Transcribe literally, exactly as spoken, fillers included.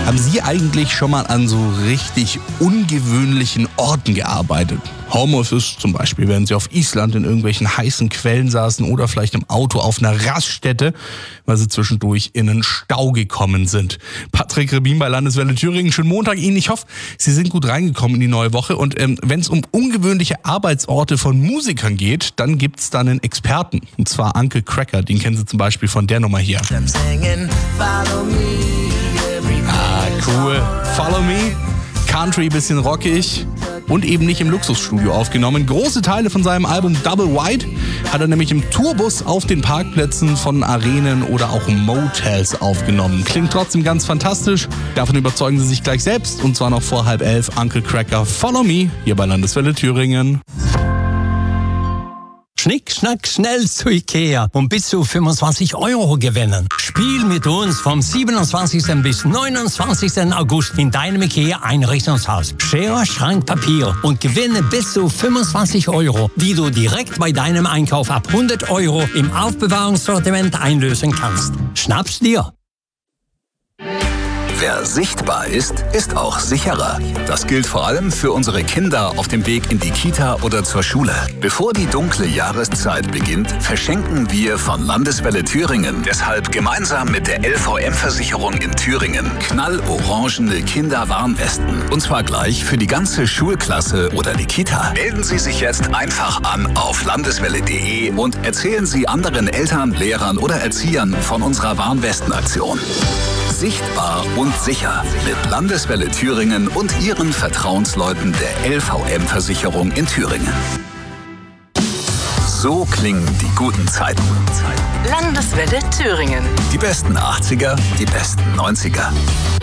Haben Sie eigentlich schon mal an so richtig ungewöhnlichen Orten gearbeitet? Homeoffice zum Beispiel, während Sie auf Island in irgendwelchen heißen Quellen saßen oder vielleicht im Auto auf einer Raststätte, weil Sie zwischendurch in einen Stau gekommen sind. Patrick Rebin bei Landeswelle Thüringen. Schönen Montag Ihnen. Ich hoffe, Sie sind gut reingekommen in die neue Woche. Und ähm, wenn es um ungewöhnliche Arbeitsorte von Musikern geht, dann gibt's da einen Experten. Und zwar Uncle Kracker. Den kennen Sie zum Beispiel von der Nummer hier. Ah, cool. Follow Me. Country, bisschen rockig und eben nicht im Luxusstudio aufgenommen. Große Teile von seinem Album Double Wide hat er nämlich im Tourbus auf den Parkplätzen von Arenen oder auch Motels aufgenommen. Klingt trotzdem ganz fantastisch. Davon überzeugen Sie sich gleich selbst und zwar noch vor halb elf. Uncle Kracker, Follow Me, hier bei Landeswelle Thüringen. Schnick, schnack, schnell zu Ikea und bis zu fünfundzwanzig Euro gewinnen. Spiel mit uns vom siebenundzwanzigsten bis neunundzwanzigsten August in deinem Ikea-Einrichtungshaus. Schere, Schrank, Papier und gewinne bis zu fünfundzwanzig Euro, die du direkt bei deinem Einkauf ab hundert Euro im Aufbewahrungssortiment einlösen kannst. Schnapp's dir! Wer sichtbar ist, ist auch sicherer. Das gilt vor allem für unsere Kinder auf dem Weg in die Kita oder zur Schule. Bevor die dunkle Jahreszeit beginnt, verschenken wir von Landeswelle Thüringen deshalb gemeinsam mit der L V M-Versicherung in Thüringen knallorangene Kinderwarnwesten. Und zwar gleich für die ganze Schulklasse oder die Kita. Melden Sie sich jetzt einfach an auf landeswelle punkt de und erzählen Sie anderen Eltern, Lehrern oder Erziehern von unserer Warnwestenaktion. Sichtbar und sicher mit Landeswelle Thüringen und ihren Vertrauensleuten der L V M-Versicherung in Thüringen. So klingen die guten Zeiten. Landeswelle Thüringen. Die besten achtziger, die besten neunziger.